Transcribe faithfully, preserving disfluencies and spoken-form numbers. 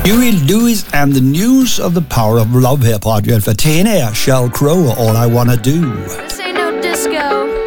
Huey Lewis and the News of the Power of Love her på Radio Alpha. Tanaer, Sheryl Crow og All I Wanna Do. This ain't no disco.